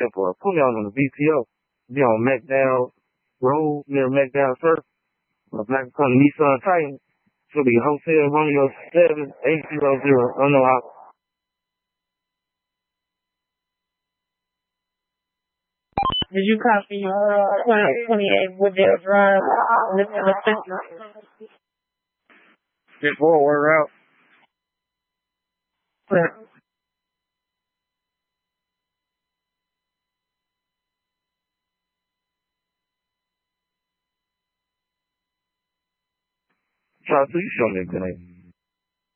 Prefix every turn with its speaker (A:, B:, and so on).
A: 10-4. Put me on the VPO. Be on McDowell Road near McDowell Surf. A black Pony Nissan Titan. Should be Hotel Romeo 7800. I don't know how.
B: Did you copy 28 Wooddale Drive?
A: Get forward route. Try to you show me a good name.